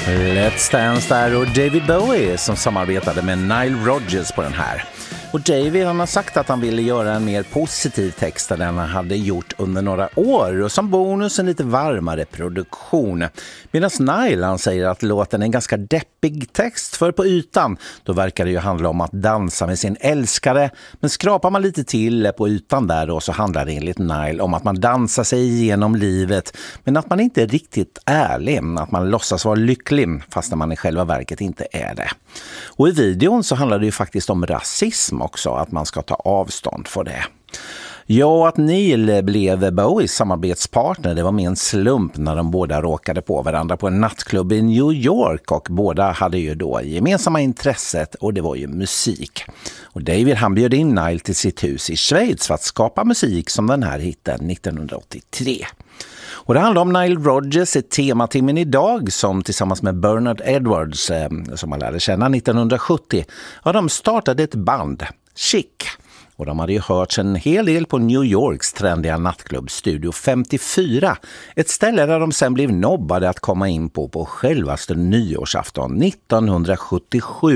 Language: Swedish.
Let's Dance där och David Bowie som samarbetade med Nile Rodgers på den här. Och David han har sagt att han ville göra en mer positiv text än den han hade gjort under några år och som bonus en lite varmare produktion. Medan Nile han säger att låten är en ganska deppig text för på ytan då verkar det ju handla om att dansa med sin älskare, men skrapar man lite till på ytan där då så handlar det enligt Nile om att man dansar sig igenom livet men att man inte är riktigt ärlig, att man låtsas vara lycklig fast man i själva verket inte är det. Och i videon så handlar det ju faktiskt om rasism också, att man ska ta avstånd för det. Ja, att Neil blev Bowies samarbetspartner, det var med en slump när de båda råkade på varandra på en nattklubb i New York och båda hade ju då gemensamma intresset och det var ju musik. Och David han bjöd in Nile till sitt hus i Schweiz för att skapa musik som den här hitten 1983. Och det handlar om Nile Rodgers i tematimmen idag som tillsammans med Bernard Edwards som man lärde känna 1970 ja, de startade ett band, Chic. Och de hade ju hörts en hel del på New Yorks trendiga nattklubb Studio 54. Ett ställe där de sen blev nobbade att komma in på självaste nyårsafton 1977.